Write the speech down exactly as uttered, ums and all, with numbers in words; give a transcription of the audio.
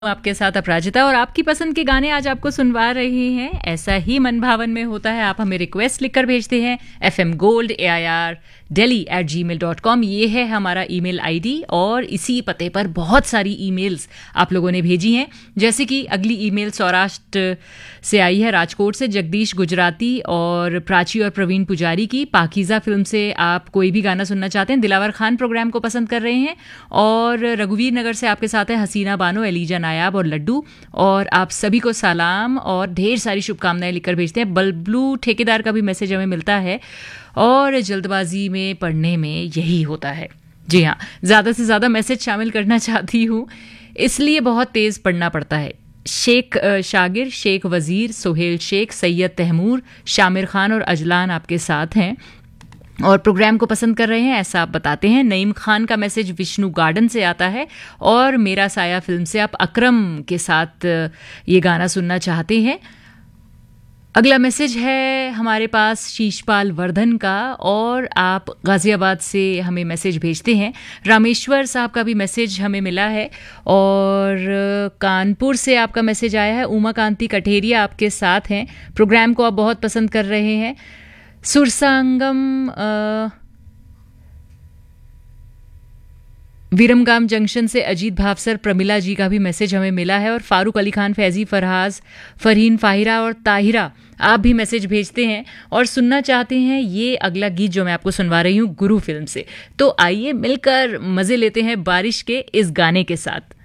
आपके साथ अपराजिता और आपकी पसंद के गाने आज आपको सुनवा रहे हैं। ऐसा ही मन भावन में होता है। आप हमें रिक्वेस्ट लिखकर भेजते हैं F M gold A I R daily eight ji mail dot com. ये है हमारा ईमेल आईडी और इसी पते पर बहुत सारी ईमेल्स आप लोगों ने भेजी हैं। जैसे कि अगली ईमेल सौराष्ट्र से आई है, राजकोट से जगदीश गुजराती और प्राची और प्रवीण पुजारी की। पाकीज़ा फिल्म से आप कोई भी गाना सुनना चाहते हैं। दिलावर खान प्रोग्राम को पसंद कर रहे हैं। और रघुवीर नगर से आपके साथ है हसीना बानो, एलिजा नायाब और लड्डू। और आप सभी को सलाम और ढेर सारी शुभकामनाएं लिखकर भेजते हैं। बल्बलू ठेकेदार का भी मैसेज हमें मिलता है और जल्दबाजी में पढ़ने में यही होता है। जी हाँ, ज़्यादा से ज़्यादा मैसेज शामिल करना चाहती हूँ, इसलिए बहुत तेज़ पढ़ना पड़ता है। शेख शागिर, शेख वज़ीर, सोहेल शेख, सैयद तहमूर, शामिर खान और अजलान आपके साथ हैं और प्रोग्राम को पसंद कर रहे हैं, ऐसा आप बताते हैं। नईम खान का मैसेज विष्णु गार्डन से आता है और मेरा साया फिल्म से आप अकरम के साथ ये गाना सुनना चाहते हैं। अगला मैसेज है हमारे पास शीशपाल वर्धन का और आप गाज़ियाबाद से हमें मैसेज भेजते हैं। रामेश्वर साहब का भी मैसेज हमें मिला है और कानपुर से आपका मैसेज आया है। उमा कांति कठेरिया आपके साथ हैं। प्रोग्राम को आप बहुत पसंद कर रहे हैं। सुरसांगम आ, विरमगाम जंक्शन से अजीत भावसर प्रमिला जी का भी मैसेज हमें मिला है। और फारूक अली खान, फैजी, फरहाज, फरहीन, फाहिरा और ताहिरा आप भी मैसेज भेजते हैं और सुनना चाहते हैं ये अगला गीत जो मैं आपको सुनवा रही हूँ गुरु फिल्म से। तो आइए मिलकर मज़े लेते हैं बारिश के इस गाने के साथ।